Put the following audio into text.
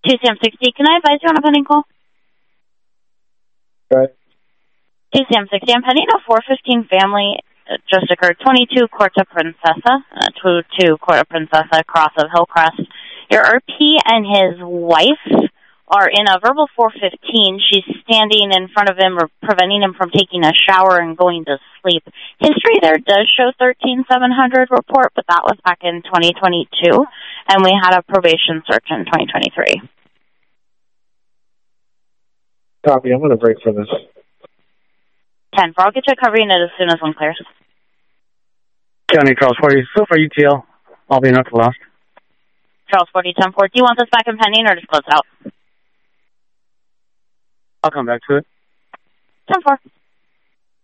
2CM60, can I advise you on a pending call? Right. 2CM60, I'm pending a 415 family. It just occurred. 22 Corta Princesa, 22 Corta Princesa, cross of Hillcrest. Your RP and his wife are in a verbal 415. She's standing in front of him or preventing him from taking a shower and going to sleep. History there does show 13700 report, but that was back in 2022, and we had a probation search in 2023. Copy. I'm going to break for this. 10-4. I'll get you covering it as soon as one clears. County Charles 40. So far, UTL. I'll be enough to last. Charles 40, 10-4. Do you want this back in pending or just close it out? I'll come back to it. 10-4.